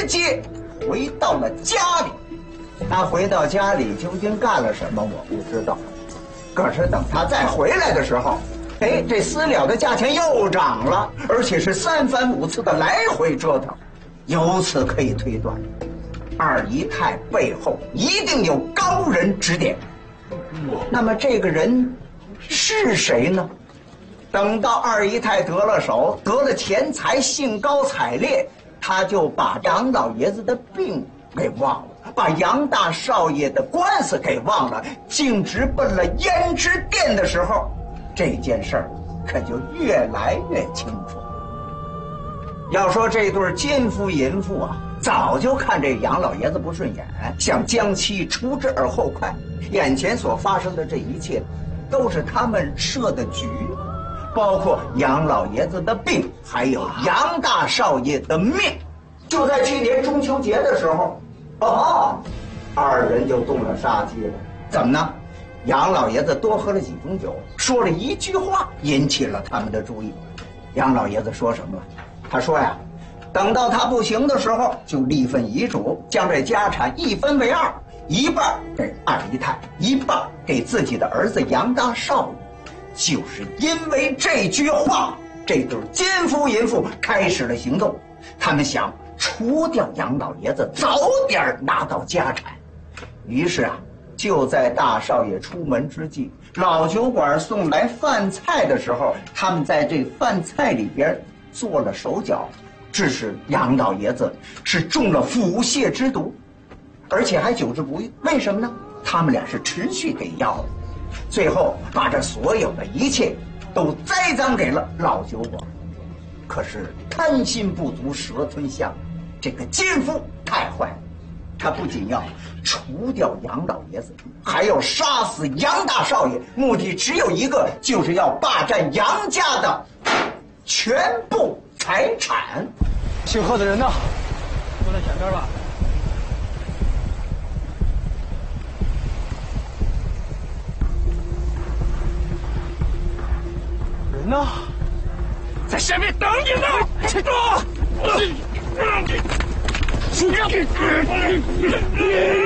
直接回到了家里。他回到家里究竟干了什么，我不知道。可是等他再回来的时候，哎，这私了的价钱又涨了，而且是3番5次的来回折腾。由此可以推断，二姨太背后一定有高人指点。那么这个人是谁呢？等到二姨太得了手，得了钱财，兴高采烈，他就把杨老爷子的病给忘了，把杨大少爷的官司给忘了，径直奔了胭脂店的时候，这件事儿可就越来越清楚。要说这对奸夫淫妇啊，早就看这杨老爷子不顺眼，想将其除之而后快。眼前所发生的这一切，都是他们设的局，包括杨老爷子的病，还有杨大少爷的命。就在去年中秋节的时候，二人就动了杀机了。怎么呢？杨老爷子多喝了几盅酒，说了一句话，引起了他们的注意。杨老爷子说什么了？他说呀，等到他不行的时候，就立份遗嘱，将这家产一分为2，一半给二姨太，一半给自己的儿子杨大少爷。就是因为这句话，这对奸夫淫妇开始了行动。他们想除掉杨老爷子，早点拿到家产。于是啊，就在大少爷出门之际，老酒馆送来饭菜的时候，他们在这饭菜里边做了手脚，致使杨老爷子是中了腹泻之毒，而且还久治不愈。为什么呢？他们俩是持续给药的，最后把这所有的一切都栽赃给了老酒馆。可是贪心不足蛇吞象，这个奸夫太坏了，他不仅要除掉杨老爷子，还要杀死杨大少爷，目的只有一个，就是要霸占杨家的全部财产。 姓贺的人呢？坐在前边吧。人呢？ 在下面等你呢！